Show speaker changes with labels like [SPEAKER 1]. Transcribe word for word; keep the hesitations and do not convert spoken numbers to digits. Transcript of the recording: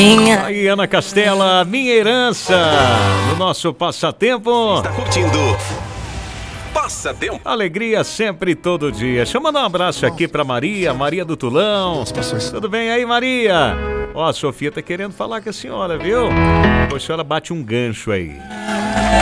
[SPEAKER 1] Aí, Ana Castela, minha herança, no nosso passatempo.
[SPEAKER 2] Está curtindo Passatempo.
[SPEAKER 1] Alegria sempre, todo dia. Deixa eu mandar um abraço aqui pra Maria, Maria do Tulão. Tudo bem aí, Maria? Ó, a Sofia tá querendo falar com a senhora, viu? A senhora bate um gancho aí.